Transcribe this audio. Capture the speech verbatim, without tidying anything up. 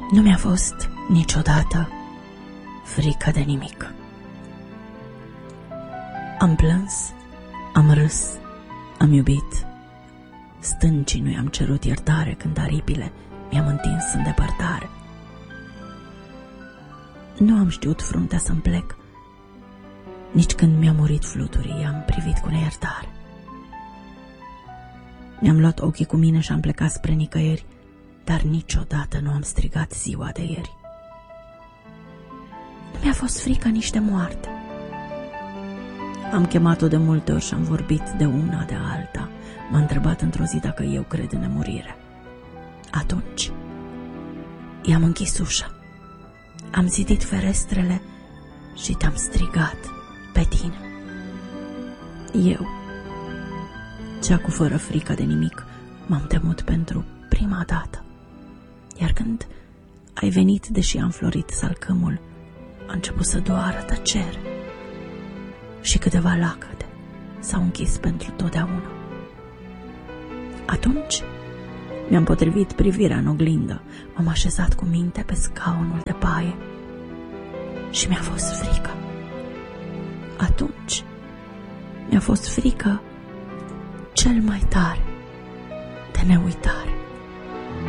Nu mi-a fost niciodată frică de nimic. Am plâns, am râs, am iubit. Stâncii nu i-am cerut iertare când aripile mi-am întins în depărtare. Nu am știut fruntea să-mi plec, nici când mi-a murit fluturii, i-am privit cu neiertare. Mi-am luat ochii cu mine și am plecat spre nicăieri, dar niciodată nu am strigat ziua de ieri. Nu mi-a fost frică nici de moarte. Am chemat-o de multe ori și am vorbit de una, de alta. M-a întrebat într-o zi dacă eu cred în nemurire. Atunci i-am închis ușa, am zidit ferestrele și te-am strigat pe tine. Eu, cea cu fără frică de nimic, m-am temut pentru prima dată. Iar când ai venit, deși am florit salcâmul, a început să doară tăcere și câteva lacăte s-au închis pentru totdeauna. Atunci mi-am potrivit privirea în oglindă, m-am așezat cu minte pe scaunul de paie și mi-a fost frică. Atunci mi-a fost frică cel mai tare de neuitare.